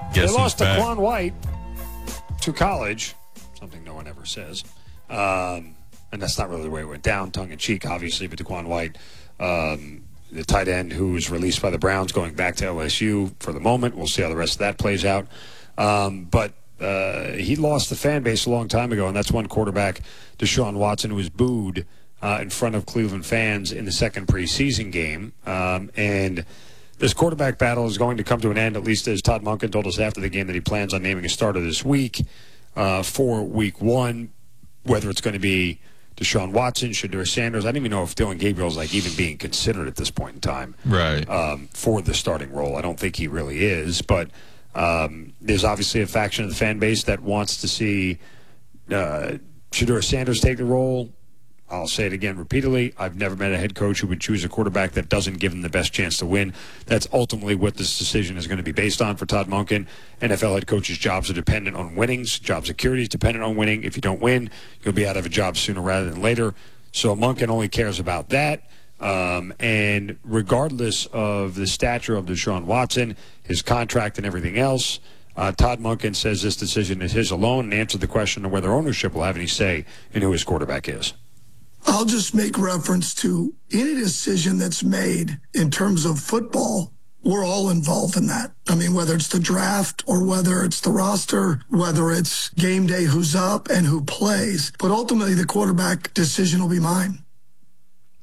They Guess lost who's back? Daquan White to college, something no one ever says. And that's not really the way it went down, tongue-in-cheek, obviously, but Daquan White, the tight end who was released by the Browns, going back to LSU for the moment. We'll see how the rest of that plays out. But he lost the fan base a long time ago, and that's one quarterback, Deshaun Watson, who was booed in front of Cleveland fans in the second preseason game. And this quarterback battle is going to come to an end, at least as Todd Monken told us after the game that he plans on naming a starter this week for week one, whether it's going to be Deshaun Watson, Shedeur Sanders. I don't even know if Dylan Gabriel's even being considered at this point in time for the starting role. I don't think he really is, but there's obviously a faction of the fan base that wants to see Shedeur Sanders take the role. I'll say it again repeatedly. I've never met a head coach who would choose a quarterback that doesn't give him the best chance to win. That's ultimately what this decision is going to be based on for Todd Monken. NFL head coaches' jobs are dependent on winnings. Job security is dependent on winning. If you don't win, you'll be out of a job sooner rather than later. So Monken only cares about that. And regardless of the stature of Deshaun Watson, his contract and everything else, Todd Monken says this decision is his alone and answered the question of whether ownership will have any say in who his quarterback is. I'll just make reference to any decision that's made in terms of football. We're all involved in that. I mean, whether it's the draft or whether it's the roster, whether it's game day, who's up and who plays. But ultimately, the quarterback decision will be mine.